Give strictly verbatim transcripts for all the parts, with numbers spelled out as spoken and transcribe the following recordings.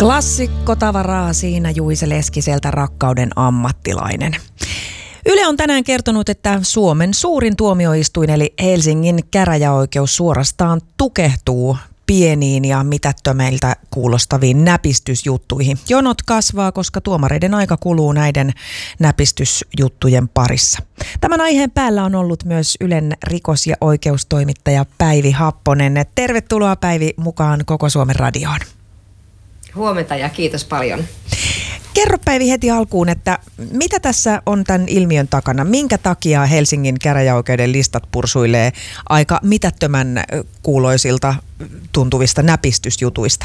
Klassikkotavaraa siinä Juise Leskiseltä, Rakkauden ammattilainen. Yle on tänään kertonut, että Suomen suurin tuomioistuin eli Helsingin käräjäoikeus suorastaan tukehtuu pieniin ja mitättömiltä kuulostaviin näpistysjuttuihin. Jonot kasvaa, koska tuomareiden aika kuluu näiden näpistysjuttujen parissa. Tämän aiheen päällä on ollut myös Ylen rikos- ja oikeustoimittaja Päivi Happonen. Tervetuloa Päivi mukaan Koko Suomen radioon. Huomenta ja kiitos paljon. Kerro Päivi heti alkuun, että mitä tässä on tämän ilmiön takana? Minkä takia Helsingin käräjäoikeuden listat pursuilee aika mitättömän kuuloisilta tuntuvista näpistysjutuista?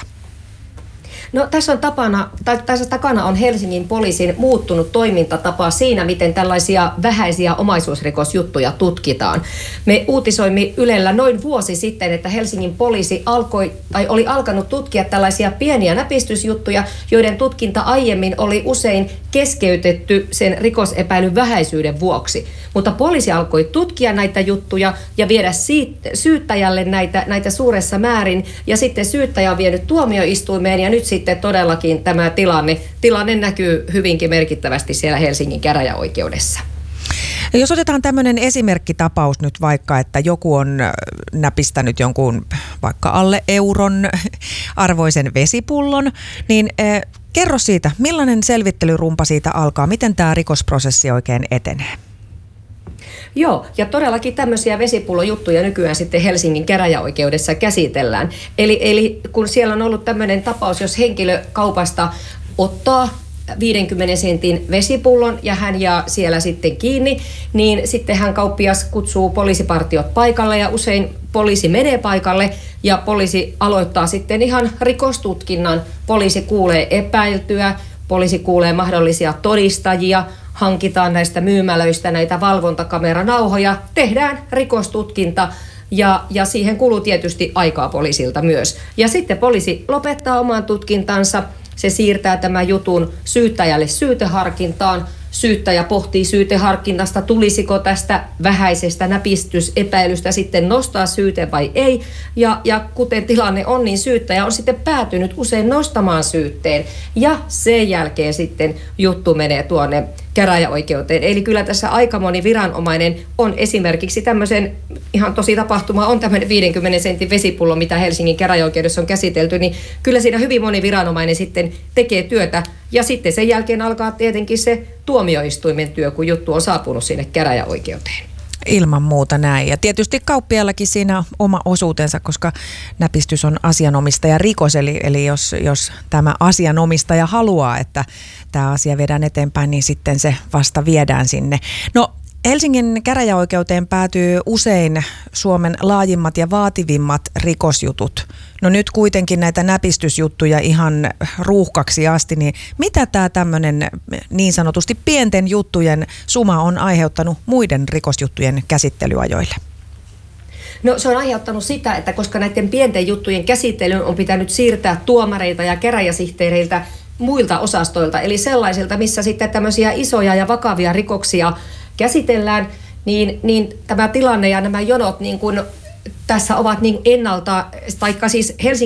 No tässä on tapana, tai tässä takana on Helsingin poliisin muuttunut toimintatapa siinä, miten tällaisia vähäisiä omaisuusrikosjuttuja tutkitaan. Me uutisoimme Ylellä noin vuosi sitten, että Helsingin poliisi alkoi, tai oli alkanut tutkia tällaisia pieniä näpistysjuttuja, joiden tutkinta aiemmin oli usein keskeytetty sen rikosepäilyn vähäisyyden vuoksi. Mutta poliisi alkoi tutkia näitä juttuja ja viedä siitä, syyttäjälle näitä, näitä suuressa määrin, ja sitten syyttäjä on vienyt tuomioistuimeen, ja nyt sitten todellakin tämä tilanne, tilanne näkyy hyvinkin merkittävästi siellä Helsingin käräjäoikeudessa. Jos otetaan tämmöinen esimerkkitapaus nyt vaikka, että joku on näpistänyt jonkun vaikka alle euron arvoisen vesipullon, niin eh, kerro siitä, millainen selvittelyrumpa siitä alkaa, miten tämä rikosprosessi oikein etenee? Joo, ja todellakin tämmöisiä vesipullojuttuja nykyään sitten Helsingin käräjäoikeudessa käsitellään. Eli, eli kun siellä on ollut tämmöinen tapaus, jos henkilö kaupasta ottaa viidenkymmenen sentin vesipullon ja hän jää siellä sitten kiinni, niin sitten hän kauppias kutsuu poliisipartiot paikalle ja usein poliisi menee paikalle ja poliisi aloittaa sitten ihan rikostutkinnan. Poliisi kuulee epäiltyä, poliisi kuulee mahdollisia todistajia, hankitaan näistä myymälöistä näitä valvontakameranauhoja, tehdään rikostutkinta ja, ja siihen kuluu tietysti aikaa poliisilta myös. Ja sitten poliisi lopettaa oman tutkintansa, se siirtää tämän jutun syyttäjälle syyteharkintaan. Syyttäjä pohtii syyteharkinnasta, tulisiko tästä vähäisestä näpistysepäilystä sitten nostaa syyte vai ei. Ja, ja kuten tilanne on, niin syyttäjä on sitten päätynyt usein nostamaan syytteen. Ja sen jälkeen sitten juttu menee tuonne käräjäoikeuteen. Eli kyllä tässä aika moni viranomainen on esimerkiksi tämmöisen, ihan tosi tapahtuma on tämmöinen viidenkymmenen sentin vesipullo, mitä Helsingin käräjäoikeudessa on käsitelty, niin kyllä siinä hyvin moni viranomainen sitten tekee työtä. Ja sitten sen jälkeen alkaa tietenkin se tuomioistuimen työ, kun juttu on saapunut sinne käräjäoikeuteen. Ilman muuta näin. Ja tietysti kauppiallakin siinä oma osuutensa, koska näpistys on asianomistaja rikos. Eli, eli jos, jos tämä asianomistaja haluaa, että tämä asia viedään eteenpäin, niin sitten se vasta viedään sinne. No, Helsingin käräjäoikeuteen päätyy usein Suomen laajimmat ja vaativimmat rikosjutut. No nyt kuitenkin näitä näpistysjuttuja ihan ruuhkaksi asti, niin mitä tämä tämmöinen niin sanotusti pienten juttujen suma on aiheuttanut muiden rikosjuttujen käsittelyajoille? No se on aiheuttanut sitä, että koska näiden pienten juttujen käsittelyyn on pitänyt siirtää tuomareita ja käräjäsihteereiltä muilta osastoilta, eli sellaisilta, missä sitten tämmöisiä isoja ja vakavia rikoksia käsitellään, niin, niin tämä tilanne ja nämä jonot niin kuin tässä ovat niin ennalta, taikka siis Helsingin